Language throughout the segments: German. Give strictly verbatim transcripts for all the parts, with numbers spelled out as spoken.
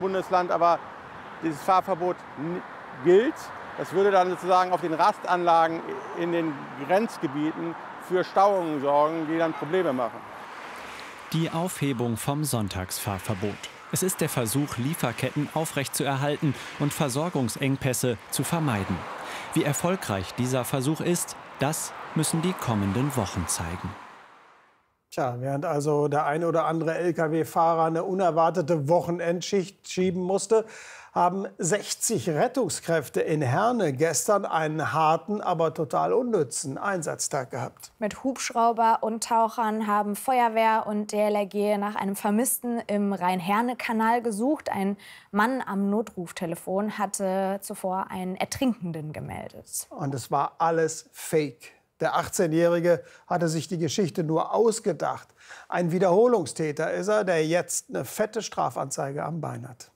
Bundesland aber dieses Fahrverbot gilt. Das würde dann sozusagen auf den Rastanlagen in den Grenzgebieten für Stauungen sorgen, die dann Probleme machen. Die Aufhebung vom Sonntagsfahrverbot. Es ist der Versuch, Lieferketten aufrechtzuerhalten und Versorgungsengpässe zu vermeiden. Wie erfolgreich dieser Versuch ist, das müssen die kommenden Wochen zeigen. Tja, während also der ein oder andere L K W-Fahrer eine unerwartete Wochenendschicht schieben musste, haben sechzig Rettungskräfte in Herne gestern einen harten, aber total unnützen Einsatztag gehabt. Mit Hubschrauber und Tauchern haben Feuerwehr und D L R G nach einem Vermissten im Rhein-Herne-Kanal gesucht. Ein Mann am Notruftelefon hatte zuvor einen Ertrinkenden gemeldet. Und es war alles Fake. Der achtzehnjährige hatte sich die Geschichte nur ausgedacht. Ein Wiederholungstäter ist er, der jetzt eine fette Strafanzeige am Bein hat.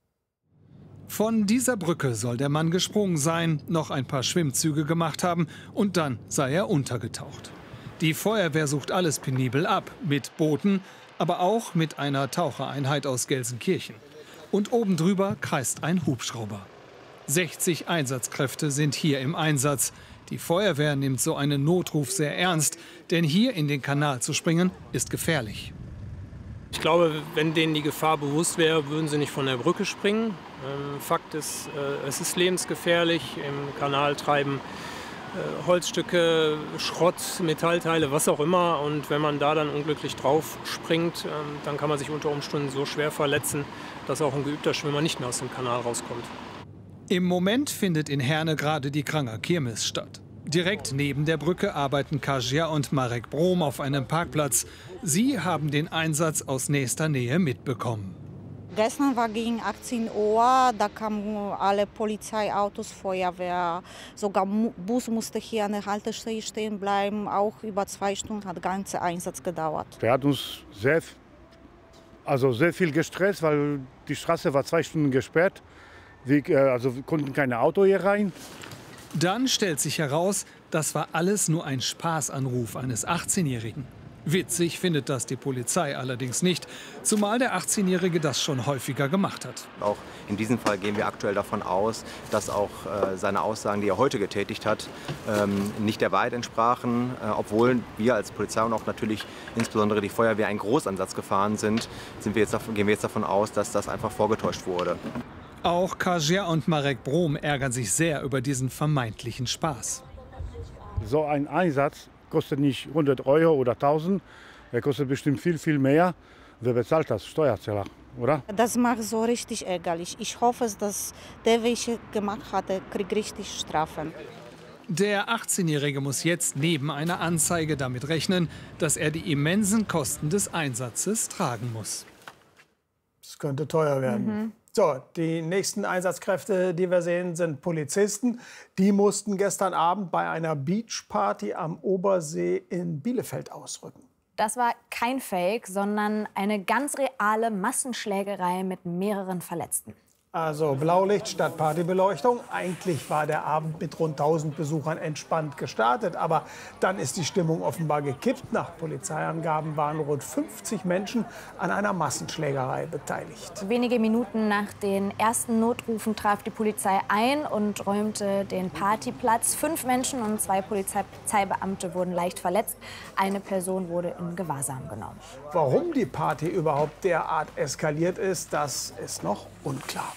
Von dieser Brücke soll der Mann gesprungen sein, noch ein paar Schwimmzüge gemacht haben und dann sei er untergetaucht. Die Feuerwehr sucht alles penibel ab, mit Booten, aber auch mit einer Tauchereinheit aus Gelsenkirchen. Und oben drüber kreist ein Hubschrauber. sechzig Einsatzkräfte sind hier im Einsatz. Die Feuerwehr nimmt so einen Notruf sehr ernst, denn hier in den Kanal zu springen, ist gefährlich. Ich glaube, wenn denen die Gefahr bewusst wäre, würden sie nicht von der Brücke springen. Ähm, Fakt ist, äh, es ist lebensgefährlich. Im Kanal treiben äh, Holzstücke, Schrott, Metallteile, was auch immer. Und wenn man da dann unglücklich drauf springt, äh, dann kann man sich unter Umständen so schwer verletzen, dass auch ein geübter Schwimmer nicht mehr aus dem Kanal rauskommt. Im Moment findet in Herne gerade die Kranger Kirmes statt. Direkt neben der Brücke arbeiten Kasia und Marek Brom auf einem Parkplatz. Sie haben den Einsatz aus nächster Nähe mitbekommen. Gestern war gegen achtzehn Uhr, da kamen alle Polizeiautos, Feuerwehr, sogar Bus musste hier an der Haltestelle stehen bleiben. Auch über zwei Stunden hat der ganze Einsatz gedauert. Der hat uns sehr, also sehr viel gestresst, weil die Straße war zwei Stunden gesperrt. Wir, also wir konnten keine Auto hier rein. Dann stellt sich heraus, das war alles nur ein Spaßanruf eines achtzehnjährigen. Witzig findet das die Polizei allerdings nicht, zumal der achtzehnjährige das schon häufiger gemacht hat. Auch in diesem Fall gehen wir aktuell davon aus, dass auch äh, seine Aussagen, die er heute getätigt hat, ähm, nicht der Wahrheit entsprachen. Äh, obwohl wir als Polizei und auch natürlich insbesondere die Feuerwehr einen Großansatz gefahren sind, sind wir jetzt, gehen wir jetzt davon aus, dass das einfach vorgetäuscht wurde. Auch Kasia und Marek Brom ärgern sich sehr über diesen vermeintlichen Spaß. So ein Einsatz kostet nicht hundert Euro oder tausend, er kostet bestimmt viel, viel mehr. Wer bezahlt das? Steuerzahler, oder? Das macht so richtig ärgerlich. Ich hoffe, dass der, welcher gemacht hat, kriegt richtig Strafen. Der achtzehnjährige muss jetzt neben einer Anzeige damit rechnen, dass er die immensen Kosten des Einsatzes tragen muss. Das könnte teuer werden. Mhm. So, die nächsten Einsatzkräfte, die wir sehen, sind Polizisten. Die mussten gestern Abend bei einer Beachparty am Obersee in Bielefeld ausrücken. Das war kein Fake, sondern eine ganz reale Massenschlägerei mit mehreren Verletzten. Also Blaulicht statt Partybeleuchtung. Eigentlich war der Abend mit rund tausend Besuchern entspannt gestartet. Aber dann ist die Stimmung offenbar gekippt. Nach Polizeiangaben waren rund fünfzig Menschen an einer Massenschlägerei beteiligt. Wenige Minuten nach den ersten Notrufen traf die Polizei ein und räumte den Partyplatz. Fünf Menschen und zwei Polizeibeamte wurden leicht verletzt. Eine Person wurde in Gewahrsam genommen. Warum die Party überhaupt derart eskaliert ist, das ist noch unklar.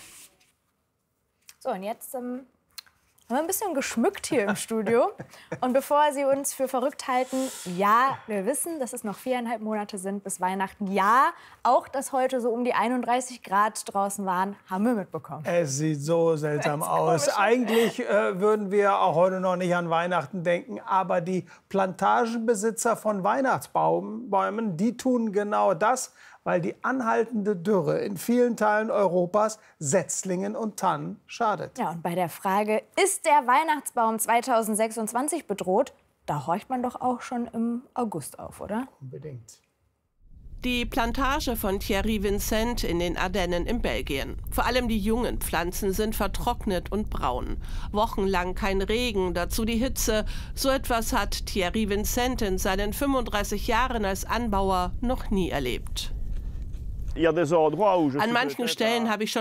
So, und jetzt ähm, haben wir ein bisschen geschmückt hier im Studio. Und bevor Sie uns für verrückt halten, ja, wir wissen, dass es noch viereinhalb Monate sind bis Weihnachten. Ja, auch, dass heute so um die einunddreißig Grad draußen waren, haben wir mitbekommen. Es sieht so seltsam aus. Eigentlich äh, würden wir auch heute noch nicht an Weihnachten denken. Aber die Plantagenbesitzer von Weihnachtsbäumen, die tun genau das, weil die anhaltende Dürre in vielen Teilen Europas Setzlingen und Tannen schadet. Ja, und bei der Frage, ist der Weihnachtsbaum zweitausendsechsundzwanzig bedroht, da horcht man doch auch schon im August auf, oder? Unbedingt. Die Plantage von Thierry Vincent in den Ardennen in Belgien. Vor allem die jungen Pflanzen sind vertrocknet und braun. Wochenlang kein Regen, dazu die Hitze. So etwas hat Thierry Vincent in seinen fünfunddreißig Jahren als Anbauer noch nie erlebt. An manchen Stellen habe ich schon